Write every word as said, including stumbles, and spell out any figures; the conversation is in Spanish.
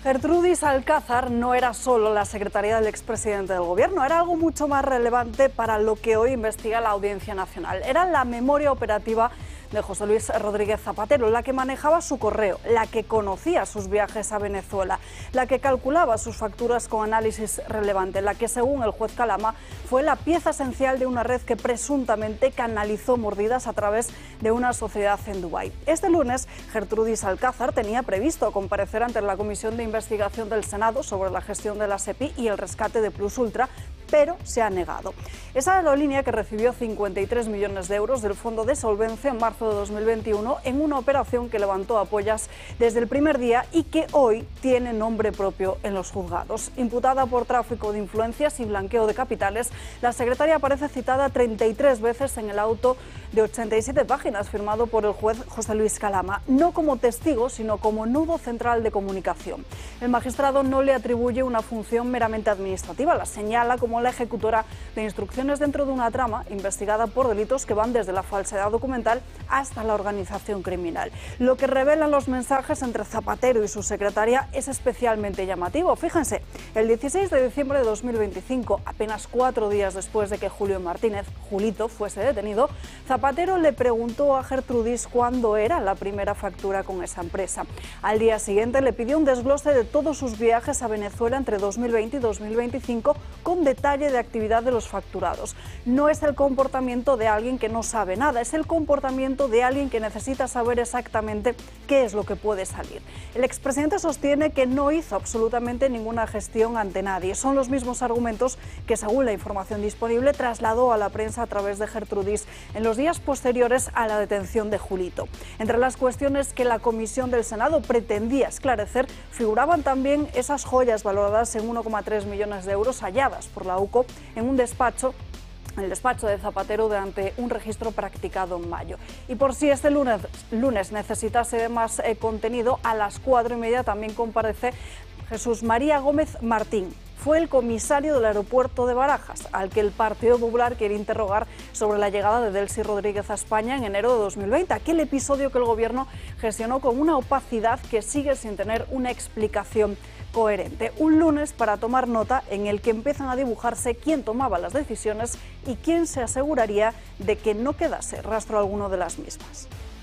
Gertrudis Alcázar no era solo la secretaria del expresidente del Gobierno, era algo mucho más relevante para lo que hoy investiga la Audiencia Nacional. Era la memoria operativa de José Luis Rodríguez Zapatero, la que manejaba su correo, la que conocía sus viajes a Venezuela, la que calculaba sus facturas con análisis relevante, la que, según el juez Calama, fue la pieza esencial de una red que presuntamente canalizó mordidas a través de una sociedad en Dubái. Este lunes, Gertrudis Alcázar tenía previsto comparecer ante la Comisión de Investigación del Senado sobre la gestión de la SEPI y el rescate de Plus Ultra, pero se ha negado. Esa aerolínea, que recibió cincuenta y tres millones de euros del Fondo de Solvencia en marzo de dos mil veintiuno en una operación que levantó apoyas desde el primer día y que hoy tiene nombre propio en los juzgados. Imputada por tráfico de influencias y blanqueo de capitales, la secretaria aparece citada treinta y tres veces en el auto de ochenta y siete páginas firmado por el juez José Luis Calama, no como testigo, sino como nudo central de comunicación. El magistrado no le atribuye una función meramente administrativa, la señala como la ejecutora de instrucciones dentro de una trama investigada por delitos que van desde la falsedad documental hasta la organización criminal. Lo que revelan los mensajes entre Zapatero y su secretaria es especialmente llamativo. Fíjense, el dieciséis de diciembre de dos mil veinticinco, apenas cuatro días después de que Julio Martínez, Julito, fuese detenido, Zapatero le preguntó a Gertrudis cuándo era la primera factura con esa empresa. Al día siguiente le pidió un desglose de todos sus viajes a Venezuela entre dos mil veinte y dos mil veinticinco con detalle de actividad de los facturados. No es el comportamiento de alguien que no sabe nada, es el comportamiento de alguien que necesita saber exactamente qué es lo que puede salir. El expresidente sostiene que no hizo absolutamente ninguna gestión ante nadie. Son los mismos argumentos que, según la información disponible, trasladó a la prensa a través de Gertrudis en los días posteriores a la detención de Julito. Entre las cuestiones que la Comisión del Senado pretendía esclarecer figuraban también esas joyas valoradas en uno coma tres millones de euros halladas por la U C O en un despacho en el despacho de Zapatero durante un registro practicado en mayo. Y por si este lunes, lunes necesitase de más eh, contenido, a las cuatro y media también comparece Jesús María Gómez Martín. Fue el comisario del aeropuerto de Barajas, al que el Partido Popular quiere interrogar sobre la llegada de Delcy Rodríguez a España en enero de dos mil veinte, aquel episodio que el Gobierno gestionó con una opacidad que sigue sin tener una explicación coherente. Un lunes para tomar nota en el que empiezan a dibujarse quién tomaba las decisiones y quién se aseguraría de que no quedase rastro alguno de las mismas.